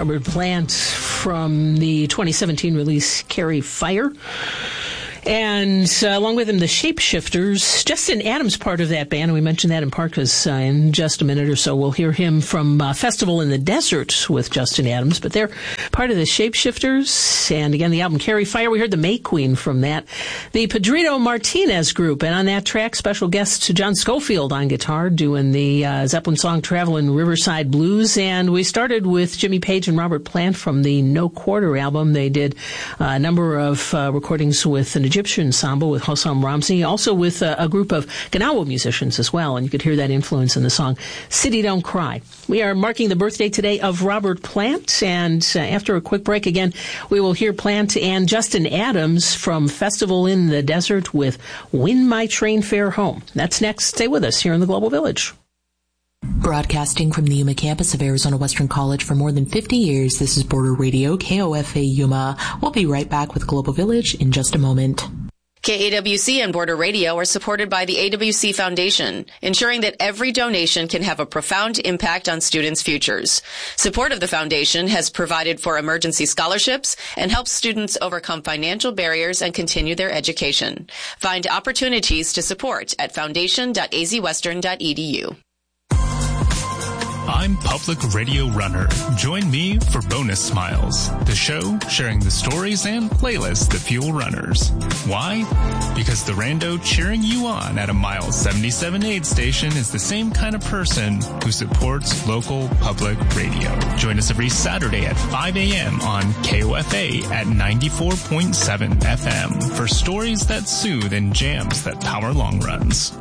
Robert Plant from the 2017 release Carry Fire. And along with him, the Shapeshifters. Justin Adams, part of that band, and we mentioned that in part because in just a minute or so we'll hear him from Festival in the Desert with Justin Adams. But they're part of the Shapeshifters. And again, the album Carry Fire, we heard the May Queen from that. The Pedrito Martinez Group. And on that track, special guest John Schofield on guitar doing the Zeppelin song Travelin' Riverside Blues. And we started with Jimmy Page and Robert Plant from the No Quarter album. They did a number of recordings with an Egyptian ensemble with Hossam Ramzi, also with a group of Ganawa musicians as well, and you could hear that influence in the song City Don't Cry. We are marking the birthday today of Robert Plant, and after a quick break again, we will hear Plant and Justin Adams from Festival in the Desert with Win My Train Fare Home. That's next. Stay with us here in the Global Village. Broadcasting from the Yuma campus of Arizona Western College for more than 50 years, this is Border Radio, KOFA Yuma. We'll be right back with Global Village in just a moment. KAWC and Border Radio are supported by the AWC Foundation, ensuring that every donation can have a profound impact on students' futures. Support of the foundation has provided for emergency scholarships and helps students overcome financial barriers and continue their education. Find opportunities to support at foundation.azwestern.edu. I'm Public Radio Runner. Join me for Bonus Smiles, the show sharing the stories and playlists that fuel runners. Why? Because the rando cheering you on at a mile 77 aid station is the same kind of person who supports local public radio. Join us every Saturday at 5 a.m. on KOFA at 94.7 FM for stories that soothe and jams that power long runs.